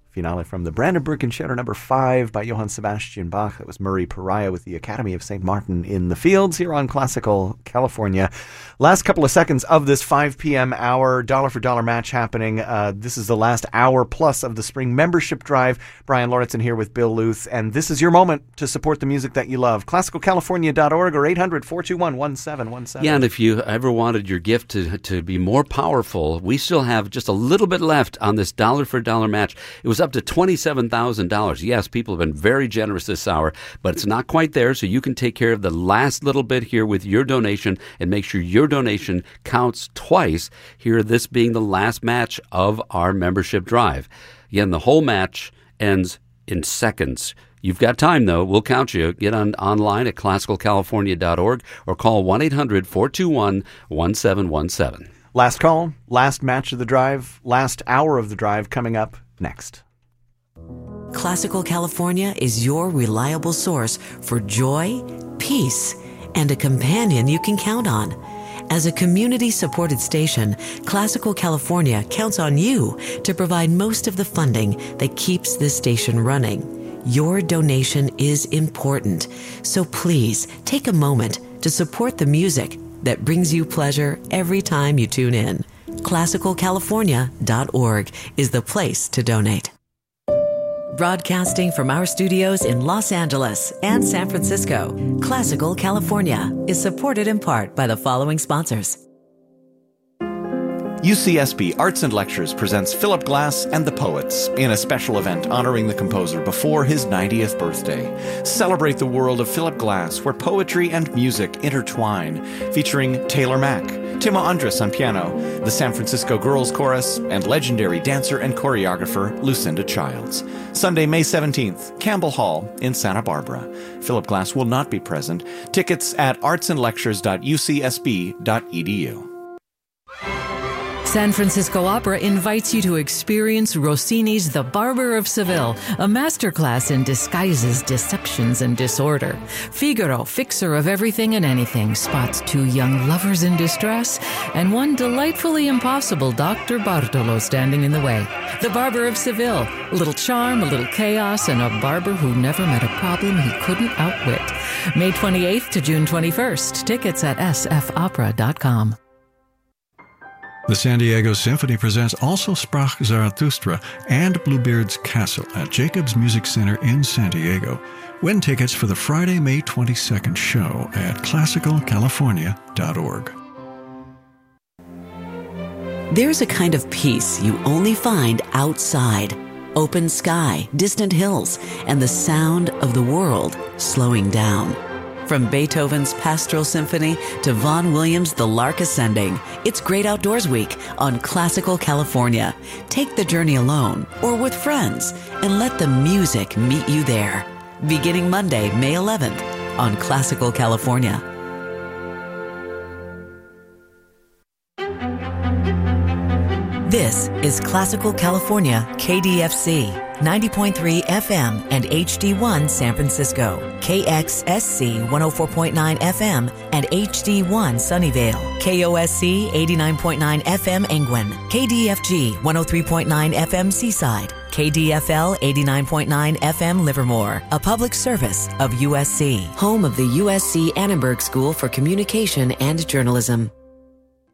Finale from the Brandenburg Concerto No. 5 by Johann Sebastian Bach. That was Murray Pariah with the Academy of St. Martin in the Fields here on Classical California. Last couple of seconds of this 5 p.m. hour, dollar-for-dollar match happening. This is the last hour plus of the spring membership drive. Brian Lauritsen here with Bill Luth, and this is your moment to support the music that you love. ClassicalCalifornia.org or 800-421-1717. Yeah, and if you ever wanted your gift to be more powerful, we still have just a little bit left on this dollar-for-dollar match. It was up to $27,000. Yes, people have been very generous this hour, but it's not quite there, so you can take care of the last little bit here with your donation and make sure your donation counts twice here, this being the last match of our membership drive. Again, the whole match ends in seconds. You've got time, though. We'll count you. Get online at classicalcalifornia.org or call 1-800-421-1717. Last call, last match of the drive, last hour of the drive coming up next. Classical California is your reliable source for joy, peace, and a companion you can count on. As a community-supported station, Classical California counts on you to provide most of the funding that keeps this station running. Your donation is important, so please take a moment to support the music that brings you pleasure every time you tune in. ClassicalCalifornia.org is the place to donate. Broadcasting from our studios in Los Angeles and San Francisco, Classical California is supported in part by the following sponsors. UCSB Arts and Lectures presents Philip Glass and the Poets in a special event honoring the composer before his 90th birthday. Celebrate the world of Philip Glass, where poetry and music intertwine, featuring Taylor Mack, Timo Andres on piano, the San Francisco Girls Chorus, and legendary dancer and choreographer Lucinda Childs. Sunday, May 17th, Campbell Hall in Santa Barbara. Philip Glass will not be present. Tickets at artsandlectures.ucsb.edu. San Francisco Opera invites you to experience Rossini's The Barber of Seville, a masterclass in disguises, deceptions, and disorder. Figaro, fixer of everything and anything, spots two young lovers in distress and one delightfully impossible Dr. Bartolo standing in the way. The Barber of Seville, a little charm, a little chaos, and a barber who never met a problem he couldn't outwit. May 28th to June 21st. Tickets at sfopera.com. The San Diego Symphony presents Also Sprach Zarathustra and Bluebeard's Castle at Jacobs Music Center in San Diego. Win tickets for the Friday, May 22nd show at classicalcalifornia.org. There's a kind of peace you only find outside. Open sky, distant hills, and the sound of the world slowing down. From Beethoven's Pastoral Symphony to Vaughan Williams' The Lark Ascending, it's Great Outdoors Week on Classical California. Take the journey alone or with friends and let the music meet you there. Beginning Monday, May 11th on Classical California. This is Classical California, KDFC, 90.3 FM and HD1 San Francisco, KXSC 104.9 FM and HD1 Sunnyvale, KOSC 89.9 FM Angwin, KDFG 103.9 FM Seaside, KDFL 89.9 FM Livermore, a public service of USC, home of the USC Annenberg School for Communication and Journalism.